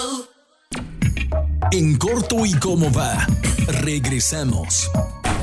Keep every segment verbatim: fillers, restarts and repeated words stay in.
En corto y cómo va, regresamos.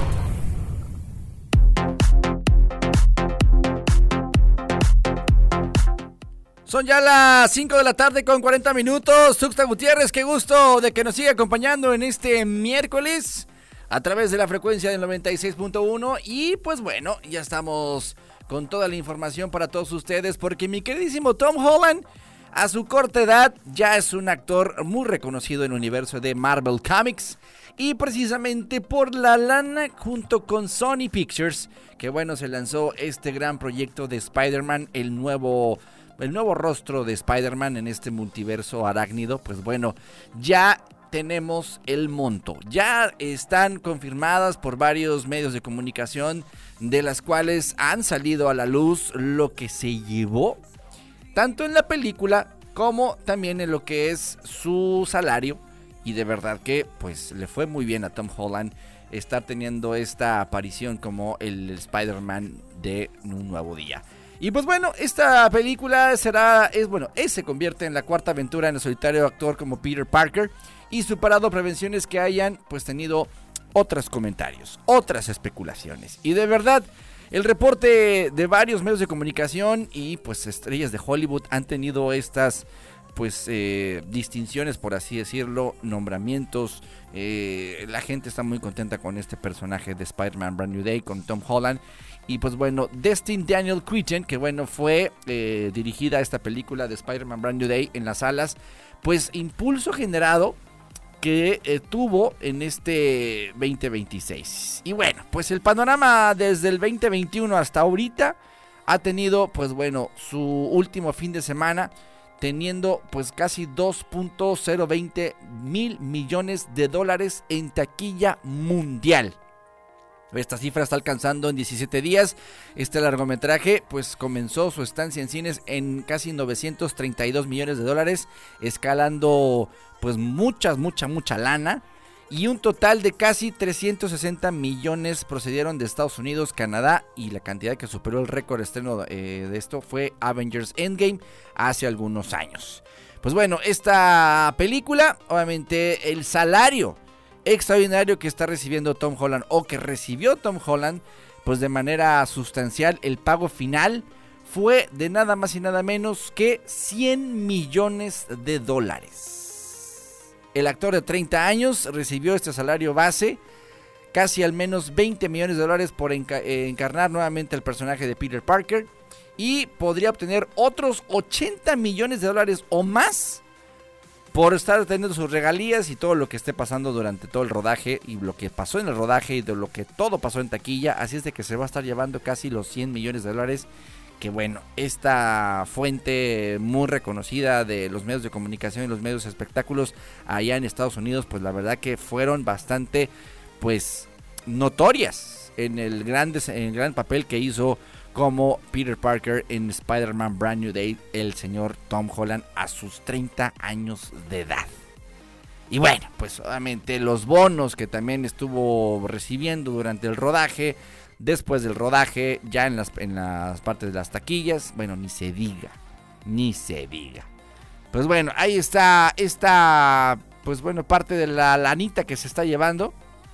Son ya las cinco de la tarde con cuarenta minutos. Tuxtla Gutiérrez, qué gusto de que nos siga acompañando en este miércoles a través de la frecuencia del noventa y seis punto uno. Y pues bueno, ya estamos con toda la información para todos ustedes, porque mi queridísimo Tom Holland, a su corta edad, ya es un actor muy reconocido en el universo de Marvel Comics. Y precisamente por la lana, junto con Sony Pictures, que bueno, se lanzó este gran proyecto de Spider-Man, el nuevo... El nuevo rostro de Spider-Man en este multiverso arácnido. Pues bueno, ya tenemos el monto. Ya están confirmadas por varios medios de comunicación, de las cuales han salido a la luz lo que se llevó, tanto en la película como también en lo que es su salario. Y de verdad que pues le fue muy bien a Tom Holland estar teniendo esta aparición como el Spider-Man de Un Nuevo Día. Y pues bueno, esta película será, es bueno, es, se convierte en la cuarta aventura en el solitario actor como Peter Parker, y superado prevenciones que hayan pues tenido otros comentarios, otras especulaciones. Y de verdad, el reporte de varios medios de comunicación y pues estrellas de Hollywood han tenido estas pues eh, distinciones, por así decirlo, nombramientos. Eh, la gente está muy contenta con este personaje de Spider-Man Brand New Day, con Tom Holland. Y pues bueno, Destin Daniel Cretton, que bueno, fue eh, dirigida esta película de Spider-Man Brand New Day en las salas, pues impulso generado que eh, tuvo en este veinte veintiséis. Y bueno, pues el panorama desde el veinte veintiuno hasta ahorita ha tenido, pues bueno, su último fin de semana, teniendo pues casi dos punto cero veinte mil millones de dólares en taquilla mundial. Esta cifra está alcanzando en diecisiete días. Este largometraje pues comenzó su estancia en cines en casi novecientos treinta y dos millones de dólares, escalando pues muchas, mucha, mucha lana. Y un total de casi trescientos sesenta millones procedieron de Estados Unidos, Canadá, y la cantidad que superó el récord estreno eh, de esto fue Avengers Endgame hace algunos años. Pues bueno, esta película, obviamente el salario extraordinario que está recibiendo Tom Holland, o que recibió Tom Holland, pues de manera sustancial, el pago final fue de nada más y nada menos que cien millones de dólares. El actor de treinta años recibió este salario base, casi al menos veinte millones de dólares por enca- eh, encarnar nuevamente el personaje de Peter Parker, y podría obtener otros ochenta millones de dólares o más por estar teniendo sus regalías y todo lo que esté pasando durante todo el rodaje, y lo que pasó en el rodaje y de lo que todo pasó en taquilla. Así es de que se va a estar llevando casi los cien millones de dólares, que bueno, esta fuente muy reconocida de los medios de comunicación y los medios de espectáculos allá en Estados Unidos, pues la verdad que fueron bastante pues notorias en el gran, en el gran papel que hizo como Peter Parker en Spider-Man Brand New Day, el señor Tom Holland, a sus treinta años de edad. Y bueno, pues obviamente los bonos que también estuvo recibiendo durante el rodaje, después del rodaje, ya en las, en las partes de las taquillas, bueno, ni se diga, ni se diga. Pues bueno, ahí está esta, pues bueno, parte de la lanita que se está llevando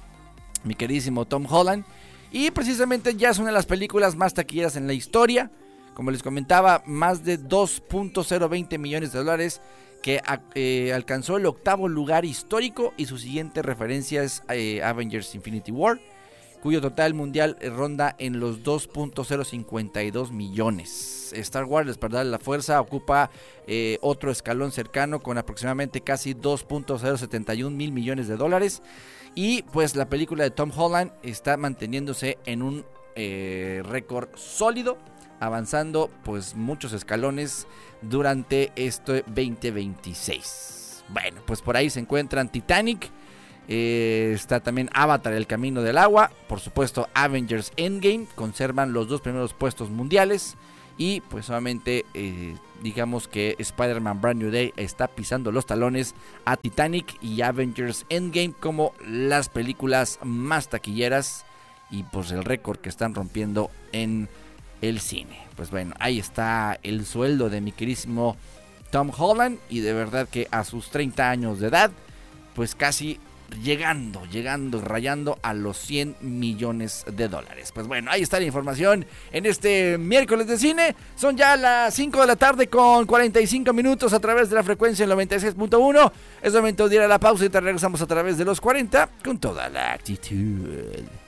mi queridísimo Tom Holland. Y precisamente ya es una de las películas más taquilleras en la historia. Como les comentaba, más de dos punto cero veinte millones de dólares, que eh, alcanzó el octavo lugar histórico, y su siguiente referencia es eh, Avengers Infinity War, cuyo total mundial ronda en los dos punto cero cincuenta y dos millones. Star Wars, Despertar de la Fuerza, ocupa eh, otro escalón cercano con aproximadamente casi dos punto cero setenta y un mil millones de dólares. Y pues la película de Tom Holland está manteniéndose en un eh, récord sólido, avanzando pues muchos escalones durante este veinte veintiséis. Bueno, pues por ahí se encuentran Titanic, eh, está también Avatar, El Camino del Agua, por supuesto Avengers Endgame, conservan los dos primeros puestos mundiales. Y pues solamente eh, digamos que Spider-Man Brand New Day está pisando los talones a Titanic y Avengers Endgame como las películas más taquilleras, y pues el récord que están rompiendo en el cine. Pues bueno, ahí está el sueldo de mi querísimo Tom Holland, y de verdad que a sus treinta años de edad, pues casi llegando, llegando, rayando a los cien millones de dólares. Pues bueno, ahí está la información en este miércoles de cine. Son ya las cinco de la tarde con cuarenta y cinco minutos a través de la frecuencia en noventa y seis punto uno. Es momento de ir a la pausa y te regresamos a través de los cuarenta con toda la actitud.